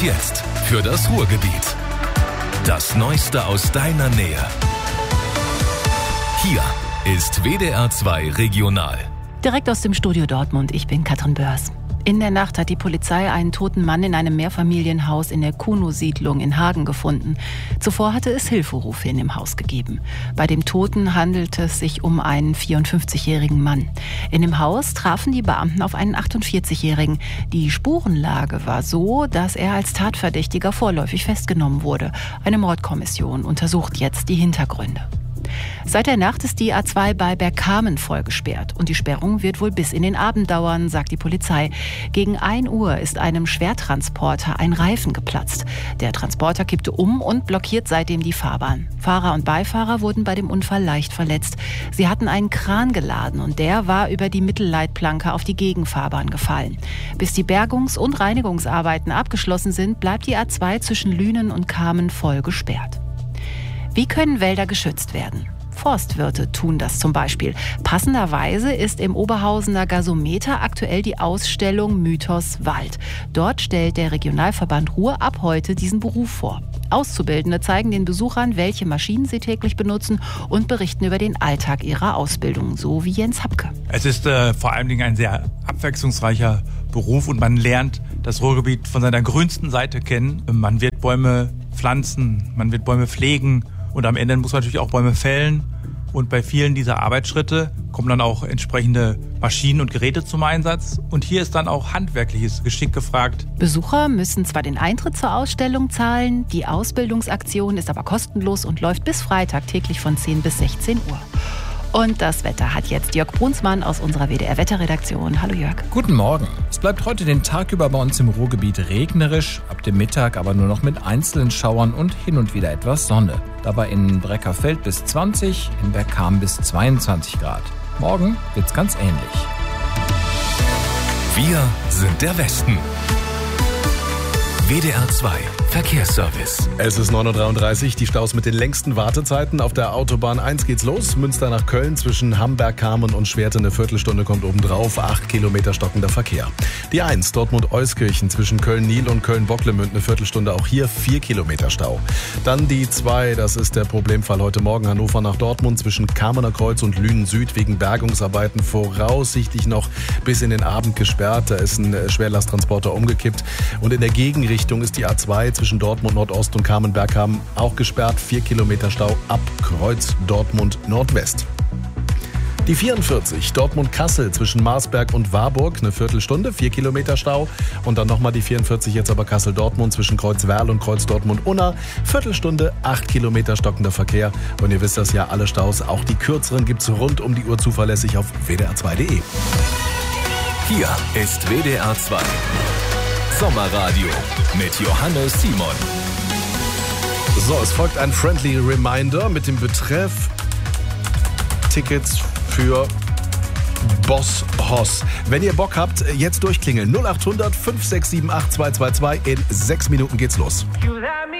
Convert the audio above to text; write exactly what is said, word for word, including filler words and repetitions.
jetzt für das Ruhrgebiet. Das Neueste aus deiner Nähe. Hier ist W D R zwei Regional. Direkt aus dem Studio Dortmund, ich bin Katrin Börs. In der Nacht hat die Polizei einen toten Mann in einem Mehrfamilienhaus in der Kuno-Siedlung in Hagen gefunden. Zuvor hatte es Hilferufe in dem Haus gegeben. Bei dem Toten handelte es sich um einen vierundfünfzigjährigen Mann. In dem Haus trafen die Beamten auf einen achtundvierzigjährigen. Die Spurenlage war so, dass er als Tatverdächtiger vorläufig festgenommen wurde. Eine Mordkommission untersucht jetzt die Hintergründe. Seit der Nacht ist die A zwei bei Bergkamen voll gesperrt und die Sperrung wird wohl bis in den Abend dauern, sagt die Polizei. Gegen ein Uhr ist einem Schwertransporter ein Reifen geplatzt. Der Transporter kippte um und blockiert seitdem die Fahrbahn. Fahrer und Beifahrer wurden bei dem Unfall leicht verletzt. Sie hatten einen Kran geladen und der war über die Mittelleitplanke auf die Gegenfahrbahn gefallen. Bis die Bergungs- und Reinigungsarbeiten abgeschlossen sind, bleibt die A zwei zwischen Lünen und Kamen voll gesperrt. Wie können Wälder geschützt werden? Forstwirte tun das zum Beispiel. Passenderweise ist im Oberhausener Gasometer aktuell die Ausstellung Mythos Wald. Dort stellt der Regionalverband Ruhr ab heute diesen Beruf vor. Auszubildende zeigen den Besuchern, welche Maschinen sie täglich benutzen und berichten über den Alltag ihrer Ausbildung, so wie Jens Hapke. Es ist äh, vor allen Dingen ein sehr abwechslungsreicher Beruf und man lernt das Ruhrgebiet von seiner grünsten Seite kennen. Man wird Bäume pflanzen, man wird Bäume pflegen. Und am Ende muss man natürlich auch Bäume fällen. Und bei vielen dieser Arbeitsschritte kommen dann auch entsprechende Maschinen und Geräte zum Einsatz. Und hier ist dann auch handwerkliches Geschick gefragt. Besucher müssen zwar den Eintritt zur Ausstellung zahlen, die Ausbildungsaktion ist aber kostenlos und läuft bis Freitag täglich von zehn bis sechzehn Uhr. Und das Wetter hat jetzt Jörg Brunsmann aus unserer W D R-Wetterredaktion. Hallo Jörg. Guten Morgen. Es bleibt heute den Tag über bei uns im Ruhrgebiet regnerisch, ab dem Mittag aber nur noch mit einzelnen Schauern und hin und wieder etwas Sonne. Dabei in Breckerfeld bis zwanzig, in Bergkamen bis zweiundzwanzig Grad. Morgen wird's ganz ähnlich. Wir sind der Westen. W D R zwei Verkehrsservice. Es ist neun Uhr dreiunddreißig, die Staus mit den längsten Wartezeiten. Auf der Autobahn eins geht's los. Münster nach Köln zwischen Hamberg, Kamen und Schwerte eine Viertelstunde kommt obendrauf. Acht Kilometer stockender Verkehr. Die eins Dortmund-Euskirchen zwischen Köln-Niel und Köln-Bocklemünd eine Viertelstunde. Auch hier vier Kilometer Stau. Dann die zwei, das ist der Problemfall heute Morgen. Hannover nach Dortmund zwischen Kamener Kreuz und Lünen Süd wegen Bergungsarbeiten voraussichtlich noch bis in den Abend gesperrt. Da ist ein Schwerlasttransporter umgekippt. Und in der Gegenrichtung ist die A zwei zwischen Dortmund Nordost und Kamen-Bergkamen auch gesperrt. Vier Kilometer Stau ab Kreuz Dortmund Nordwest. Die vierundvierzig Dortmund-Kassel zwischen Marsberg und Warburg eine Viertelstunde, vier Kilometer Stau. Und dann nochmal die vierundvierzig jetzt aber Kassel-Dortmund zwischen Kreuz Werl und Kreuz Dortmund-Unna. Viertelstunde, acht Kilometer stockender Verkehr. Und ihr wisst das ja, alle Staus, auch die kürzeren, gibt's rund um die Uhr zuverlässig auf w d r zwei punkt de. Hier ist W D R zwei Sommerradio mit Johannes Simon. So, es folgt ein Friendly Reminder mit dem Betreff Tickets für Boss Hoss. Wenn ihr Bock habt, jetzt durchklingeln. null acht hundert fünf sechs sieben acht zwei zwei zwei. In sechs Minuten geht's los. You